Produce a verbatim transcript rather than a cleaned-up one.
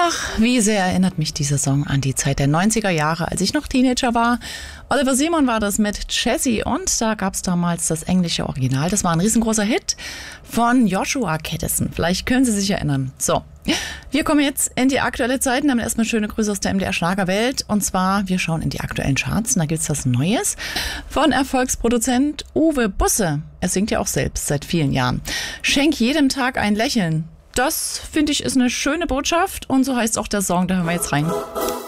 Ach, wie sehr erinnert mich dieser Song an die Zeit der neunziger Jahre, als ich noch Teenager war. Oliver Simon war das mit Jessie und da gab es damals das englische Original. Das war ein riesengroßer Hit von Joshua Caddison. Vielleicht können Sie sich erinnern. So, wir kommen jetzt in die aktuelle Zeit und haben erstmal schöne Grüße aus der M D R Schlagerwelt. Und zwar, wir schauen in die aktuellen Charts und da gibt es was Neues von Erfolgsproduzent Uwe Busse. Er singt ja auch selbst seit vielen Jahren. Schenk jedem Tag ein Lächeln. Das, finde ich, ist eine schöne Botschaft und so heißt auch der Song, da hören wir jetzt rein.